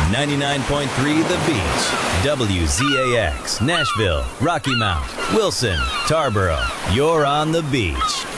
99.3 The Beach. WZAX, Nashville, Rocky Mount, Wilson, Tarboro. You're on the beach.